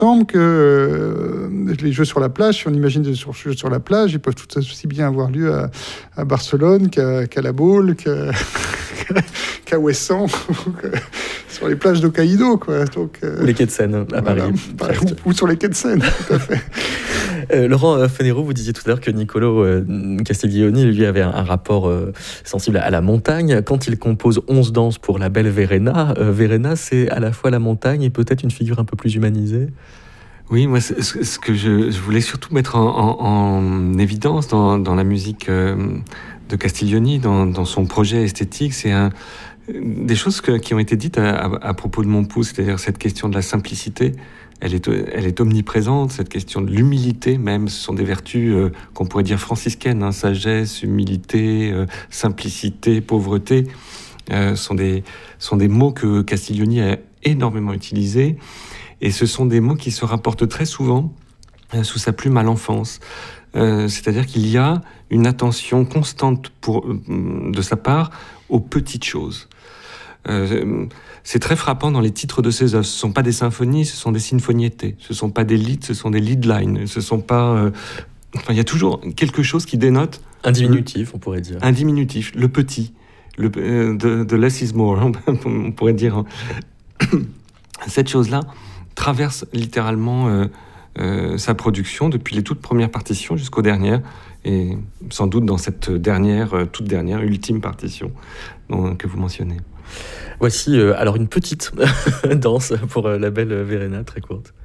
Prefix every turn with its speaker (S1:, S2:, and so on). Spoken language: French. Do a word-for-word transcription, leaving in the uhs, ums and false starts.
S1: semble que euh, les jeux sur la plage, si on imagine des jeux sur la plage, ils peuvent tout aussi bien avoir lieu à, à Barcelone qu'à, qu'à La Baule, qu'à, qu'à Ouessant, sur les plages d'Hokkaido, quoi. Donc, euh,
S2: ou les quais de Seine à Paris.
S1: Voilà, ou, ou sur les quais de Seine, tout à fait.
S2: Euh, Laurent Fénérou, vous disiez tout à l'heure que Niccolò euh, Castiglioni, lui, avait un, un rapport euh, sensible à la montagne. Quand il compose onze danses pour la belle Verena, euh, Verena, c'est à la fois la montagne et peut-être une figure un peu plus humanisée.
S3: Oui, moi, ce, ce que je, je voulais surtout mettre en, en, en évidence dans, dans la musique euh, de Castiglioni, dans, dans son projet esthétique, c'est un, des choses que, qui ont été dites à, à, à propos de Mon Pouce, c'est-à-dire cette question de la simplicité. Elle est, elle est omniprésente, cette question de l'humilité même. Ce sont des vertus euh, qu'on pourrait dire franciscaines, hein, sagesse, humilité, euh, simplicité, pauvreté. Euh, sont des, sont des mots que Castiglioni a énormément utilisés. Et ce sont des mots qui se rapportent très souvent euh, sous sa plume à l'enfance. Euh, c'est-à-dire qu'il y a une attention constante pour, euh, de sa part aux petites choses. Euh, c'est très frappant dans les titres de ses œuvres. Ce ne sont pas des symphonies, ce sont des sinfoniette. Ce ne sont pas des lieds, ce sont des lead lines. Ce sont pas. Euh... Enfin, il y a toujours quelque chose qui dénote.
S2: Un diminutif, le... on pourrait dire.
S3: Un diminutif, le petit, le euh, de, de less is more, on pourrait dire. Cette chose-là traverse littéralement euh, euh, sa production depuis les toutes premières partitions jusqu'aux dernières, et sans doute dans cette dernière, euh, toute dernière, ultime partition dont, que vous mentionnez.
S2: Voici euh, alors une petite danse pour euh, la belle Verena, très courte.